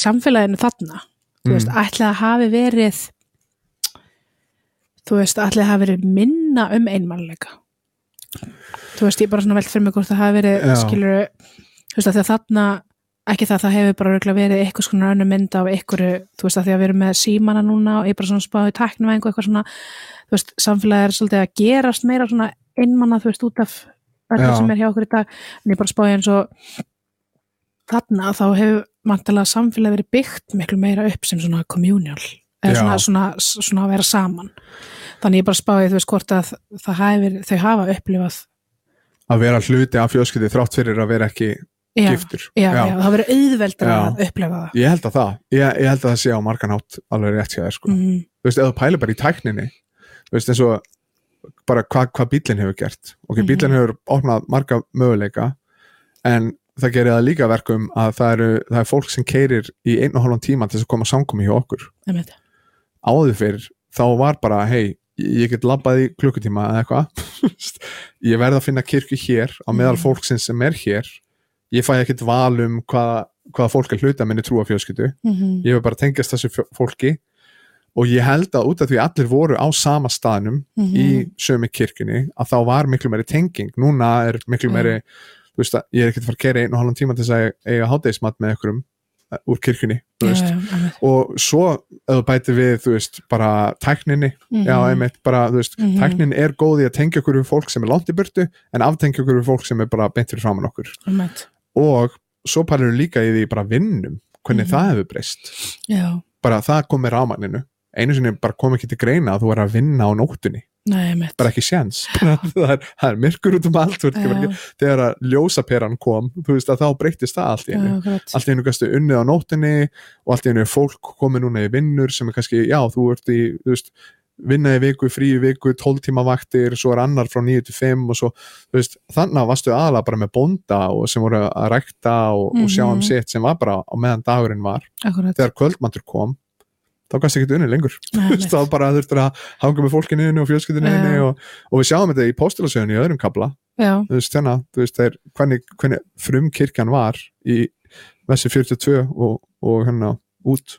samfélaginu þarna þú veist, ætli að hafi verið þú veist, ætli að hafi verið minna einmanleika þú veist, ég bara svona velt fyrir mig hvort það hafi verið skilur, þú veist, að því að þarna ekki það hefur bara örugglega verið eitthvað svona önnur mynd af einhverju, þú veist, að því að við erum með símana núna og ég bara svona spáði tæknivæðingu eitthvað svona, þú veist, samfélagið svolítið að gerast meira svona einmanna, þú veist, út af öllu sem hjá okkur í dag, en ég bara spáði eins og þarna þá hefur vantilega samfélagið verið byggt miklu meira upp sem svona communal eða svona að vera saman þannig ég bara spáði, þú veist, hvort að þau hafa upplifað að vera hluti af fjölskyldu þrátt fyrir að vera ekki giftur. Já, það verður auðveldar að upplifa það. Ég held að það sé á margan hátt alveg rétt hjá þér, sko. Þú veist, ef þú pælir bara í tækninni, þú veist, eins og bara hvað bíllinn hefur gert. Ok, bíllinn hefur opnað marga möguleika, en það gerir það líka verkum að það er fólk sem keyrir í 1,5 tíma til þess að koma samkomi hjá okkur. Áður fyrr, þá var bara, hey, ég get labbað í klukkutíma eða eitthvað. Ég verð að finna kirkju hér á meðal fólksins sem er hér. Ég fæ ekkert val hvaða fólk er hluta minni trúarfjölskyldu. Ég vil bara tengjast þessu fólki og ég held að út af því allir voru á sama staðnum í sömu kirkjunni að þá var miklu meiri tenging. Núna er miklu meiri, þú veist að ég er ekkert að fara að keyra 1,5 tíma til þess að eiga hádegismat með einhverjum úr kirkjunni, þú veist. Og svo ef þú bætir við, þú veist, bara tækninni, einmitt bara, þú veist, tæknin er góð í að tengja okkur við fólk sem er langt í burtu en aftengja okkur við fólk sem er bara beint fyrir framan okkur. Og svo pælir líka í því bara vinnum hvernig það hefur breyst bara það kom með rafmagninu einu sinni bara kom ekki til greina að þú er að vinna á nóttunni bara ekki séns það er myrkur út allt þegar að ljósaperan kom þú veist að þá breytist það allt í einu gastu unnið á nóttunni og allt í einu er fólk komið núna í vinnur sem er kannski, þú ert í þú veist vinna í viku, frí í viku, 12 tíma vaktir svo er annar frá 9 til 5 og svo, þú veist, þannig varstu aðalega bara með bónda og sem voru að rækta og sjá sitt sem var bara á meðan dagurinn var. Þegar kvöldmatur kom þá kannski ekki unnið lengur þá bara þurftur að hanga með fólkinu og fjölskyldinu og við sjáum þetta í póstulasögunni í öðrum kafla þú veist, þú veist, hvernig frumkirkjan var í versi 42 og hérna út.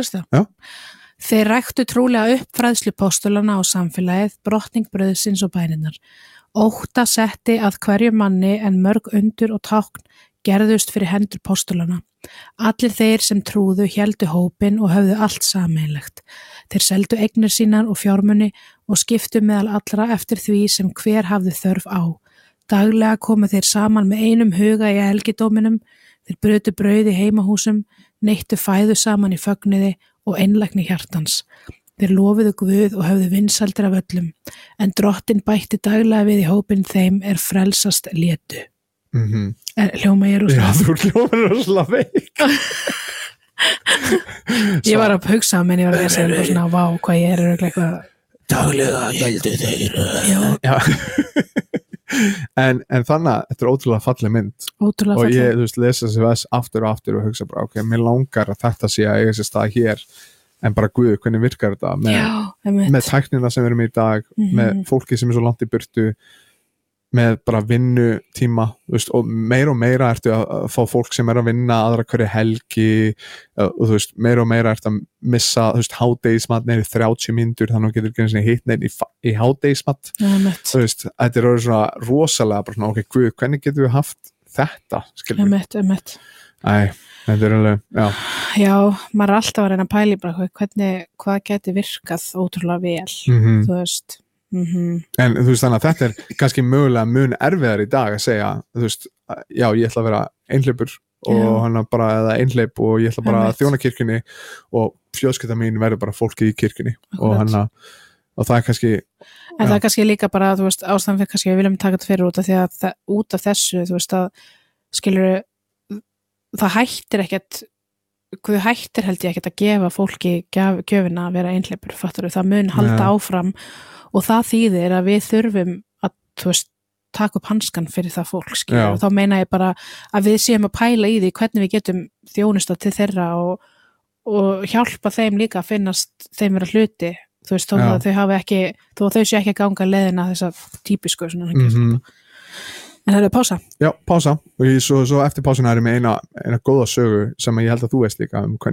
Þeir ræktu trúlega upp fræðslu póstulana á samfélagið, brotning brauðsins og bæninnar. Ótta setti að hverju manni en mörg undur og tákn gerðust fyrir hendur póstulana. Allir þeir sem trúðu héldu hópinn og höfðu allt sameiginlegt. Þeir seldu eignir sínar og fjármuni og skiptu meðal allra eftir því sem hver hafði þörf á. Daglega komu þeir saman með einum huga í helgidóminum, þeir brutu brauð í heimahúsum, neittu fæðu saman í fögnuði og einlægni hjartans. Þeir lofuðu Guð og höfðu vinsældir af öllum, en Drottinn bætti daglega við í hópinn þeim er frelsast létu. Hljóma ég rosalega? Já, þú hljómar rosalega veik. Ég var að hugsa, menn ég var að lesa eitthvað svona, vá, hvað ég er eitthvað. Daglega héldu þeir. Já. En þannig, þetta er ótrúlega falleg mynd ótrúlega og ég, þú veist, lesa þessi vers aftur og aftur og hugsa bara, ok, mér langar að þetta sé að eiga sér stað hér en bara Guð, hvernig virkar þetta með tæknina sem við erum í dag með fólki sem er svo langt í burtu með bara vinnutíma, þú veist, og meira ertu að fá fólk sem er að vinna aðra hverju helgi og þú veist, meira ertu að missa, þú veist, hádegismat neyri 30 mínútur, þannig að getur ekki einu sinni hitt neyri í hádegismat þú veist, þetta er orðið svona rosalega bara svona, ok, Guð, hvernig getum við haft þetta, skilur við? Þetta er alveg, Já, maður er alltaf að reyna að pæla bara hvað geti virkað ótrúlega vel, þú veist En þú veist þannig að þetta er kannski mögulega mun erfiðar í dag að segja, þú veist, já, ég ætla að vera einhleipur og hann bara, eða einhleip og ég ætla bara að þjóna kirkjunni og fjölskylda mín verður bara fólkið í kirkjunni og hann og það er kannski En það er kannski líka bara, þú veist, ástæðan fyrir kannski við viljum taka þetta fyrir út af því að út af þessu, þú veist, að skilur það hættir ekkert Guð hættir held ég ekkert að gefa fólki gjöfina að vera einhleipur, fattar það mun halda áfram og það þýðir að við þurfum að, þú veist, taka upp hanskan fyrir það fólk, skilur, og þá meina ég bara að við séum að pæla í því hvernig við getum þjónusta til þeirra og hjálpa þeim líka að finnast þeim vera hluti, þú veist, þó að þau hafi ekki, þó að þau sé ekki að ganga leiðina þessa típisku svona, En það er pása? Já, pása og svo eftir pásuna erum við eina góða sögu sem ég held að þú veist líka hvernig